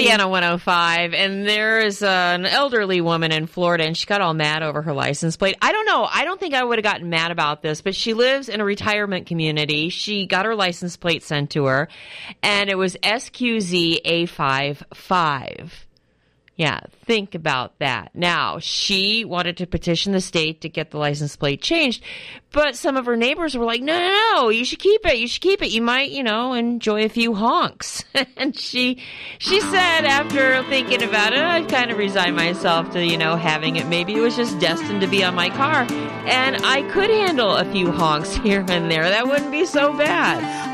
Indiana 105, and there is an elderly woman in Florida, and she got all mad over her license plate. I don't know. I don't think I would have gotten mad about this, but she lives in a retirement community. She got her license plate sent to her, and it was SQZA55. Yeah, think about that. Now, she wanted to petition the state to get the license plate changed, but some of her neighbors were like, no, you should keep it. You should keep it. You might, enjoy a few honks. And she said after thinking about it, I'd kind of resigned myself to, having it. Maybe it was just destined to be on my car, and I could handle a few honks here and there. That wouldn't be so bad.